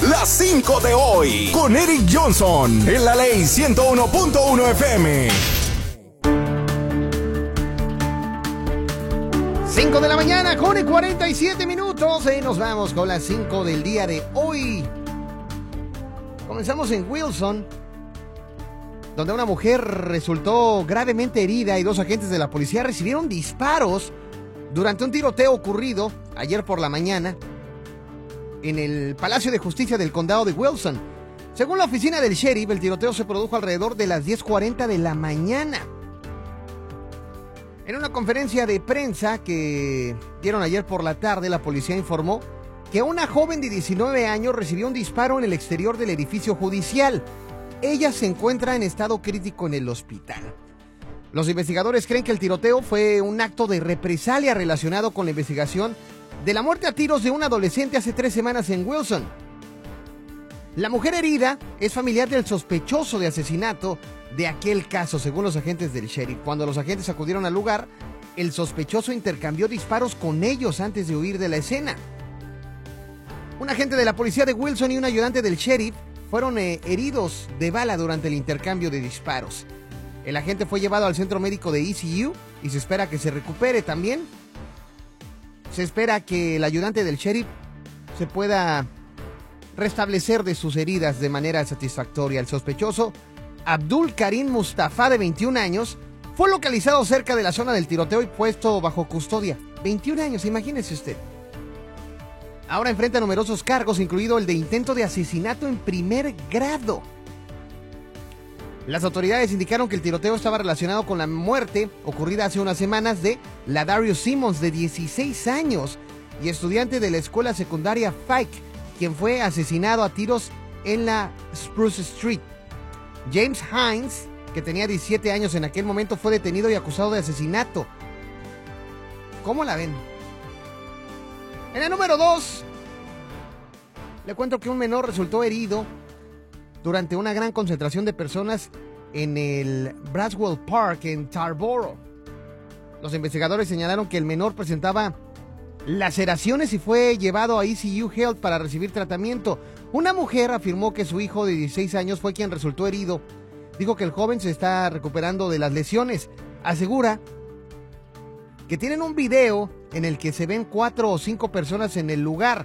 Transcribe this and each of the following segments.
las 5 de hoy, con Eric Johnson, en la Ley 101.1 FM. 5 de la mañana, con 47 minutos. Nos vamos con las 5 del día de hoy. Comenzamos en Wilson, donde una mujer resultó gravemente herida y 2 agentes de la policía recibieron disparos durante un tiroteo ocurrido ayer por la mañana en el Palacio de Justicia del Condado de Wilson. Según la oficina del sheriff, el tiroteo se produjo alrededor de las 10:40 de la mañana. En una conferencia de prensa que dieron ayer por la tarde, la policía informó que una joven de 19 años recibió un disparo en el exterior del edificio judicial. Ella se encuentra en estado crítico en el hospital. Los investigadores creen que el tiroteo fue un acto de represalia relacionado con la investigación de la muerte a tiros de un adolescente hace 3 semanas en Wilson. La mujer herida es familiar del sospechoso de asesinato de aquel caso, según los agentes del sheriff. Cuando los agentes acudieron al lugar, el sospechoso intercambió disparos con ellos antes de huir de la escena. Un agente de la policía de Wilson y un ayudante del sheriff fueron heridos de bala durante el intercambio de disparos. El agente fue llevado al centro médico de ECU y se espera que se recupere también. Se espera que el ayudante del sheriff se pueda restablecer de sus heridas de manera satisfactoria. El sospechoso, Abdul Karim Mustafa, de 21 años, fue localizado cerca de la zona del tiroteo y puesto bajo custodia. 21 años, imagínese usted. Ahora enfrenta numerosos cargos, incluido el de intento de asesinato en primer grado. Las autoridades indicaron que el tiroteo estaba relacionado con la muerte ocurrida hace unas semanas de Ladarius Simmons, de 16 años, y estudiante de la escuela secundaria Fike, quien fue asesinado a tiros en la Spruce Street. James Hines, que tenía 17 años en aquel momento, fue detenido y acusado de asesinato. ¿Cómo la ven? En el número 2, le cuento que un menor resultó herido durante una gran concentración de personas en el Braswell Park en Tarboro. Los investigadores señalaron que el menor presentaba laceraciones y fue llevado a ECU Health para recibir tratamiento. Una mujer afirmó que su hijo de 16 años fue quien resultó herido. Dijo que el joven se está recuperando de las lesiones. Asegura que tienen un video en el que se ven 4 o 5 personas en el lugar.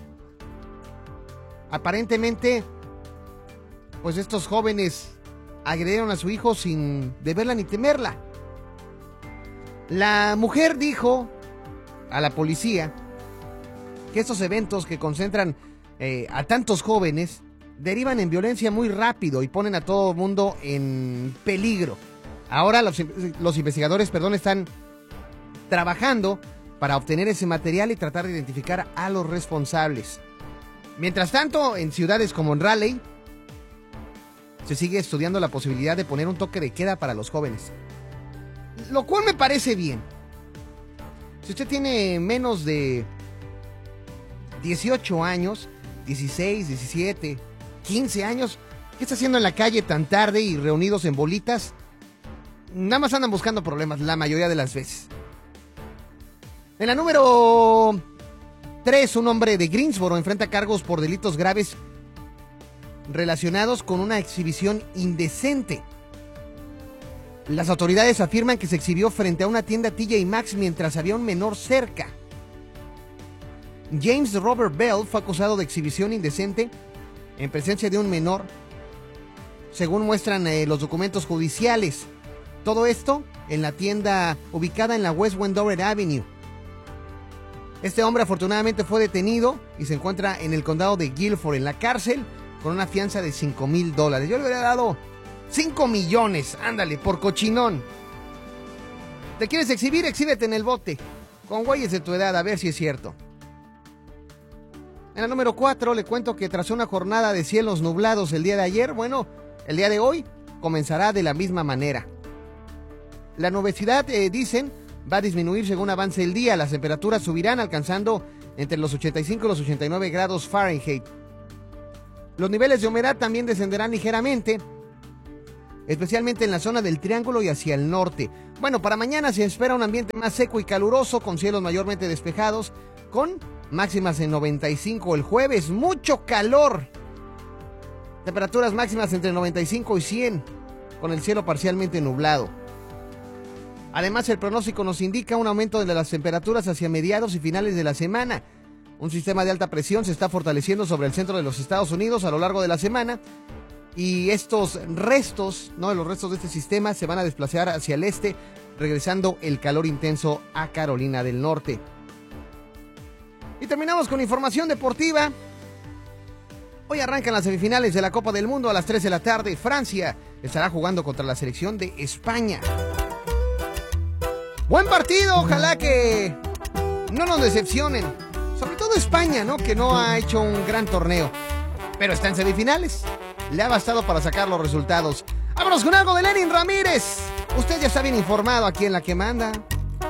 Aparentemente, pues estos jóvenes agredieron a su hijo sin deberla ni temerla. La mujer dijo a la policía que estos eventos que concentran a tantos jóvenes derivan en violencia muy rápido y ponen a todo el mundo en peligro. Ahora los investigadores, están trabajando para obtener ese material y tratar de identificar a los responsables. Mientras tanto, en ciudades como en Raleigh, se sigue estudiando la posibilidad de poner un toque de queda para los jóvenes, lo cual me parece bien. Si usted tiene menos de 18 años, 16, 17, 15 años, ¿qué está haciendo en la calle tan tarde y reunidos en bolitas? Nada más andan buscando problemas la mayoría de las veces. En la número 3, un hombre de Greensboro enfrenta cargos por delitos graves relacionados con una exhibición indecente. Las autoridades afirman que se exhibió frente a una tienda TJ Maxx mientras había un menor cerca. James Robert Bell fue acusado de exhibición indecente en presencia de un menor, según muestran los documentos judiciales. Todo esto en la tienda ubicada en la West Wendover Avenue. Este hombre afortunadamente fue detenido y se encuentra en el condado de Guilford en la cárcel con una fianza de $5,000. Yo le hubiera dado 5 millones, ándale, por cochinón. ¿Te quieres exhibir? Exhíbete en el bote, con güeyes de tu edad, a ver si es cierto. En la número 4 le cuento que tras una jornada de cielos nublados el día de ayer, el día de hoy comenzará de la misma manera. La nubosidad, dicen, va a disminuir según avance el día. Las temperaturas subirán alcanzando entre los 85 y los 89 grados Fahrenheit. Los niveles de humedad también descenderán ligeramente, especialmente en la zona del Triángulo y hacia el norte. Para mañana se espera un ambiente más seco y caluroso, con cielos mayormente despejados, con máximas en 95 el jueves. Mucho calor Temperaturas máximas entre 95 y 100, con el cielo parcialmente nublado. Además, el pronóstico nos indica un aumento de las temperaturas hacia mediados y finales de la semana. Un sistema de alta presión se está fortaleciendo sobre el centro de los Estados Unidos a lo largo de la semana. Y estos restos, los restos de este sistema se van a desplazar hacia el este, regresando el calor intenso a Carolina del Norte. Y terminamos con información deportiva. Hoy arrancan las semifinales de la Copa del Mundo a las 3 de la tarde. Francia estará jugando contra la selección de España. Buen partido, ojalá que no nos decepcionen. Sobre todo España, que no ha hecho un gran torneo. Pero está en semifinales. Le ha bastado para sacar los resultados. Vámonos con algo de Lenin Ramírez. Usted ya está bien informado aquí en La que Manda.